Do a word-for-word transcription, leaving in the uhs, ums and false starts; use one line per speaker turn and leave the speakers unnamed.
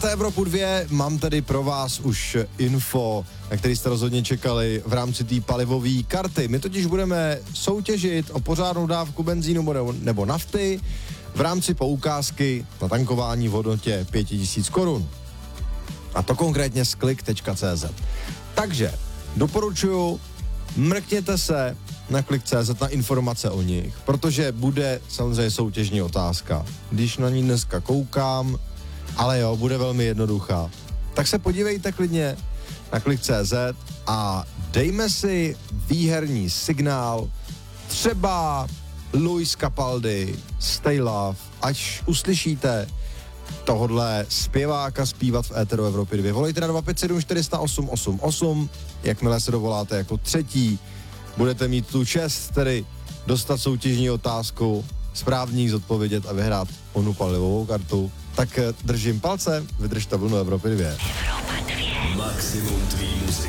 Evropu dva mám tady pro vás už info, na který jste rozhodně čekali v rámci té palivové karty. My totiž budeme soutěžit o pořádnou dávku benzínu nebo, nebo nafty v rámci poukázky na tankování v hodnotě pět tisíc korun. A to konkrétně z klik tečka cé zet. Takže doporučuji, mrkněte se na klik tečka cé zet na informace o nich, protože bude samozřejmě soutěžní otázka. Když na ní dneska koukám, ale jo, bude velmi jednoduchá. Tak se podívejte klidně na klik tečka cé zet a dejme si výherní signál, třeba Luis Capaldi, Stay Love, až uslyšíte tohodle zpěváka zpívat v éteru Evropy dva. Volejte na dva pět sedm čtyři nula osm osm osm, jakmile se dovoláte jako třetí, budete mít tu čest tedy dostat soutěžní otázku, správně zodpovědět a vyhrát onu palivovou kartu. Tak držím palce, vydržte vlnu Evropy dva.
Evropa dva. Maximum tvý muziky.